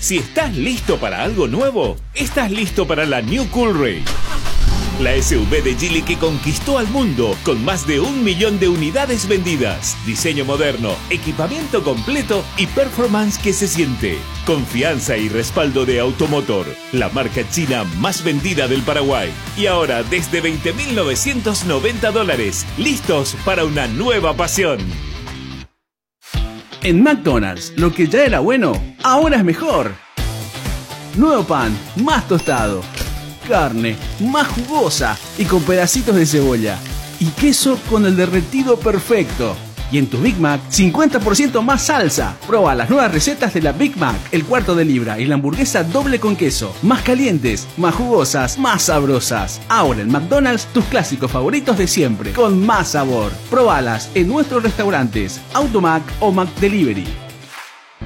Si estás listo para algo nuevo, estás listo para la New Coolray. La SUV de Geely que conquistó al mundo con más de 1 millón de unidades vendidas. Diseño moderno, equipamiento completo y performance que se siente. Confianza y respaldo de Automotor, la marca china más vendida del Paraguay. Y ahora desde $20.990, listos para una nueva pasión. En McDonald's, lo que ya era bueno, ahora es mejor. Nuevo pan, más tostado. Carne, más jugosa y con pedacitos de cebolla. Y queso con el derretido perfecto. Y en tu Big Mac, 50% más salsa. Proba las nuevas recetas de la Big Mac, el cuarto de libra y la hamburguesa doble con queso. Más calientes, más jugosas, más sabrosas. Ahora en McDonald's, tus clásicos favoritos de siempre, con más sabor. Probalas en nuestros restaurantes, Automac o McDelivery.